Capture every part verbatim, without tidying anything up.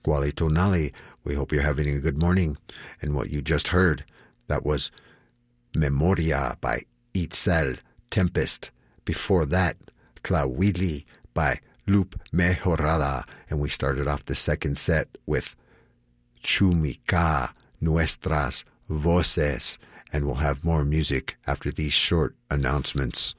Gualitonali. We hope you're having a good morning. And what you just heard, that was Memoria by Itzel Tempest. Before that, Tlahuili by Lupe Mejorada. And we started off the second set with Chumica, Nuestras Voces. And we'll have more music after these short announcements.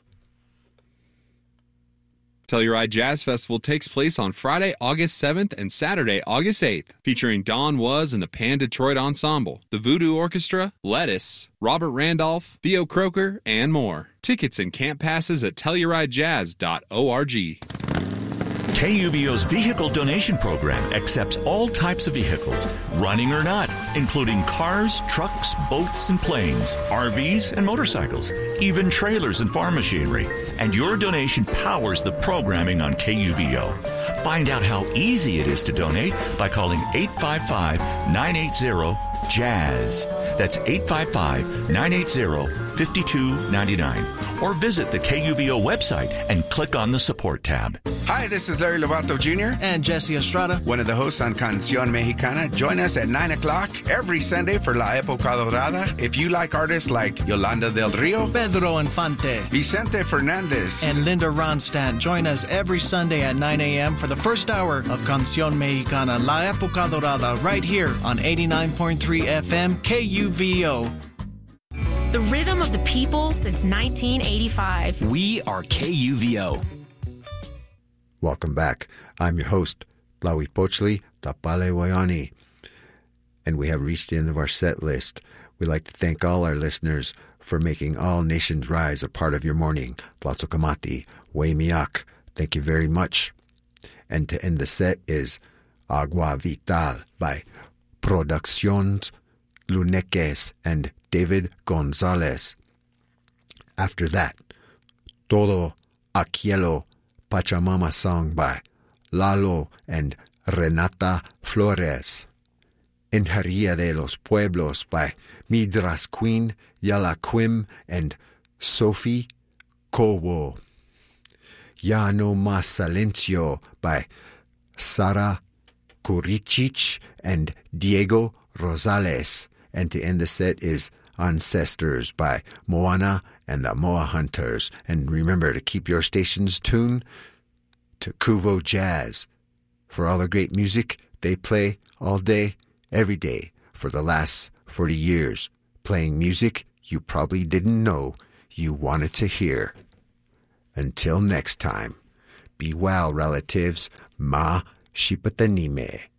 Telluride Jazz Festival takes place on Friday, August seventh and Saturday, August eighth, featuring Don Was and the Pan Detroit Ensemble, the Voodoo Orchestra, Lettuce, Robert Randolph, Theo Croker, and more. Tickets and camp passes at telluride jazz dot org. K U V O's vehicle donation program accepts all types of vehicles, running or not, including cars, trucks, boats, and planes, R Vs, and motorcycles, even trailers and farm machinery. And your donation powers the programming on K U V O. Find out how easy it is to donate by calling eight five five, nine eight zero, JAZZ. That's eight five five, nine eight zero, five two nine nine. Or visit the K U V O website and click on the support tab. Hi, this is Larry Lovato Junior And Jesse Estrada, one of the hosts on Canción Mexicana. Join us at nine o'clock every Sunday for La Época Dorada. If you like artists like Yolanda del Rio, Pedro Infante, Vicente Fernandez, and Linda Ronstadt, join us every Sunday at nine a.m. for the first hour of Canción Mexicana, La Época Dorada, right here on eighty-nine point three F M K U V O. The rhythm of the people since nineteen eighty-five. We are K U V O. Welcome back. I'm your host, Tlahuipochtli Tapale Wayani, and we have reached the end of our set list. We'd like to thank all our listeners for making All Nations Rise a part of your morning. Tlazokamati, Waymiak, thank you very much. And to end the set is Agua Vital by Producciones Luneques and David Gonzalez. After that, Todo Aquilo Pachamama song by Lalo and Renata Flores. Ingeria de los Pueblos by Midras Queen, Yala Quim, and Sophie Cobo. Ya no más silencio by Sara Kuricic and Diego Rosales. And to end the set is Ancestors by Moana and the Moa Hunters. And remember to keep your stations tuned to Kuvo Jazz for all the great music they play all day, every day for the last forty years, playing music you probably didn't know you wanted to hear. Until next time, be well, relatives. Ma Shipatanime.